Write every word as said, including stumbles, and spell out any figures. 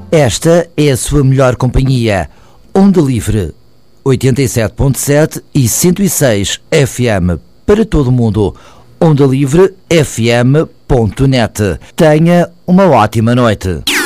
Esta é a sua melhor companhia. Onda Livre, oitenta e sete ponto sete e cento e seis F M para todo o mundo. onda livre f m ponto net. Tenha uma ótima noite.